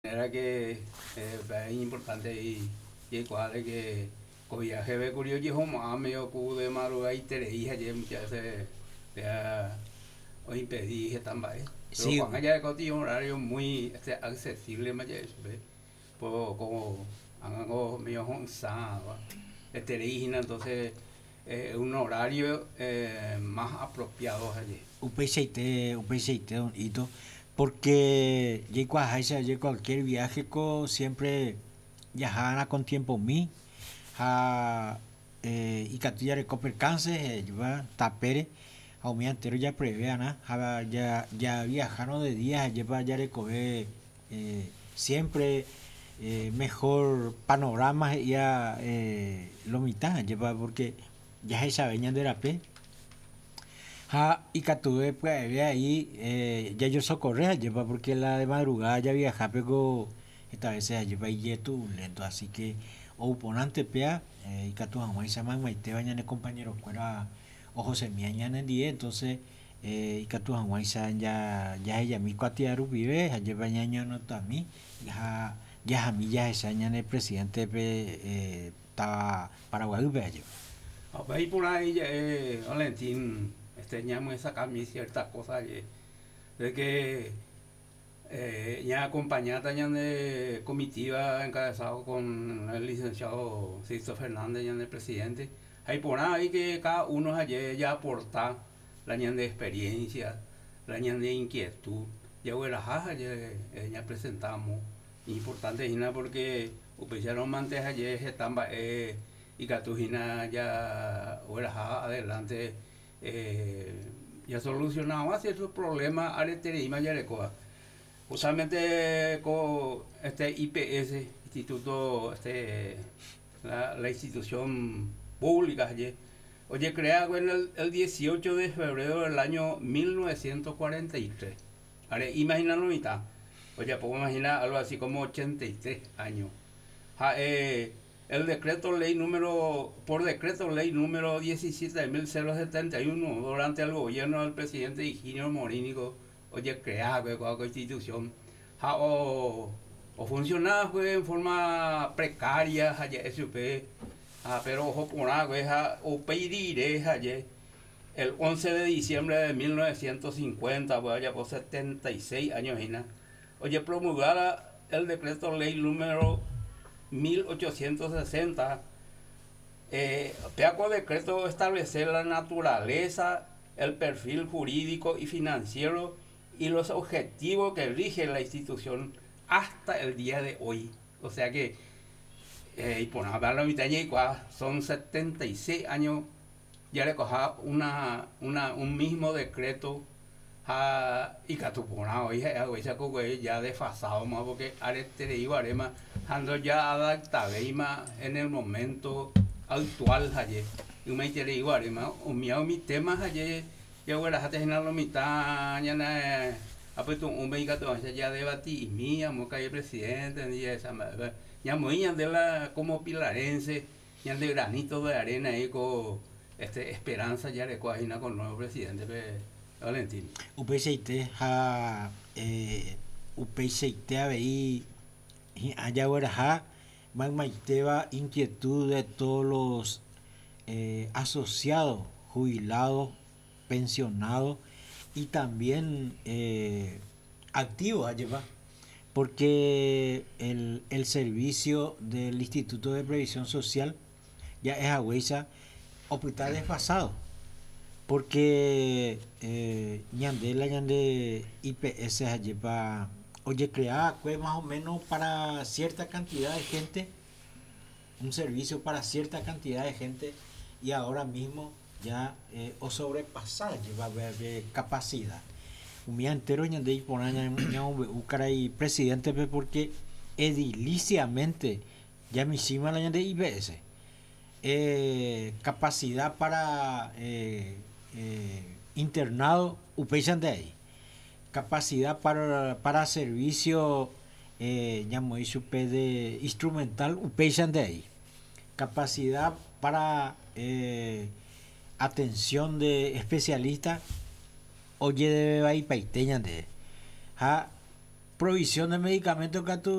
Era que es importante y cual es que viaje ve curioso y como a medio cubo de madrugada y te hija ya muchas veces ya o impedí que también pero Sí, cuando allá de contigo un horario muy accesible más ya eso ve pues como algo medio onzado este hija entonces un horario más apropiado allí. un PCT, un hito, porque ya cualquier viaje siempre viajaban con tiempo mí, y que ya recoper cáncer, lleva tapere, a mi entero ya prevean, ya viajaron de días, lleva ya recoger siempre mejor panorama ya lo mitad, lleva porque ya se saben de la P. Y que tuve pues ahí, ya yo socorré lleva porque la de madrugada ya viaja pero esta vez se lleva y yetu lento así que o ponante pea y que tu jamás se llama maite bañan compañero fuera o José Miañan en día entonces y que tu jamás ya ella mi cuatiaru vive ya lleva ñaño no también ya a mí ya ese año el presidente estaba Paraguay ve Ahí por ahí, Valentín, extrañamos esa camisa y ciertas cosas de que ya acompañada ya de comitiva encabezado con el licenciado Sixto Fernández, ya de presidente. Hay por ahí que cada uno allí ya aporta la ñan de experiencia, la ñan de inquietud. Ya la jaja ya presentamos. Importante Gina porque upecieron mantes allí están y Catujina ya adelante ya solucionaba ciertos problemas areterima ya recoa justamente con este IPS, Instituto, la institución pública, oye, creado en el 18 de febrero del año 1943. Ahora, imagínalo mitad. Oye, puedo imaginar algo así como 83 años. Ja, el decreto ley por decreto ley número 17.071 durante el gobierno del presidente Higinio Morínigo, oye, creada con la constitución, ja, o funcionaba fue en forma precaria, ja, pero ojo por agua, ja, o pediré, ja, el 11 de diciembre de 1950, pues ya por 76 años, oye, promulgada el decreto ley número 1860, Peaco decreto establecer la naturaleza, el perfil jurídico y financiero y los objetivos que rige la institución hasta el día de hoy. O sea que, y por hablar la mitad son 76 años, ya le coja un mismo decreto y catupona hoy esa ya desfasado más porque arete de ibarema ando ya adaptado en el momento actual ayer y me quiere ibarema o mi temas ayer ya voy a dejar en la mitad ya na apeto un venga todo ya debatí mía mo calle presidente ni esa ya muy de la como pilarense ya de granito de arena ahí con esperanza ya le coagina con el nuevo presidente Valentín. UPCT UPCT ahí allá ahora Magmaiteba inquietud de todos los asociados, jubilados, pensionados y también activos allá va. Porque el servicio del Instituto de Previsión Social ya es agüeza hospital desfasado porque ñande IPS lleva oye crea pues más o menos para cierta cantidad de gente un servicio para cierta cantidad de gente y ahora mismo ya o sobrepasar lleva a ver capacidad un día entero ñande y por año y presidente porque ediliciamente ya me hicimos la ñande IPS capacidad para internado upechan de ahí capacidad para servicio llamo de instrumental upechan de ahí capacidad para atención de especialista oye de ahí paiteñan de ja provisión de medicamentos que